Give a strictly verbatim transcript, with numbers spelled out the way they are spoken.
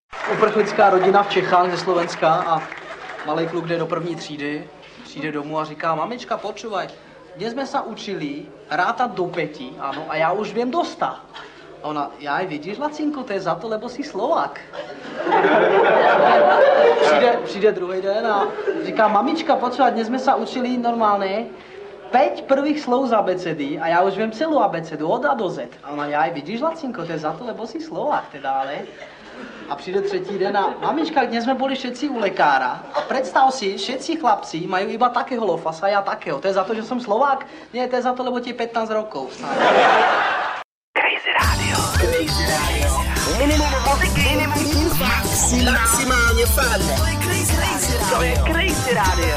Uprchlická rodina v Čechách ze Slovenska a malý kluk jde do první třídy, přijde domů a říká, mamička, počúvaj, dnes jsme se učili rátat do pěti, ano, a já už vím dosta. A ona, jaj, vidíš, Lacinku, to je za to, lebo jsi Slovák. Přijde, přijde druhý den a říká, mamička, počúvaj, dnes jsme se učili normálně pět prvých slov z abecedy a já už vím celou abecedu od A do Z. A ona, jaj, vidíš, Lacinko, to je za to, lebo jsi Slovák, teda, ale. A přijde třetí den a mamička, dnes jsme byli všetci u lekára a představ si, všetci chlapci mají iba takého lofasa, já takého. To je za to, že jsem Slovák? Nie, to je za to, lebo ti je pätnásť rokov. Crazy Radio. Crazy Radio. Minimum muziky, minimum maximálně fun. To je Crazy Radio.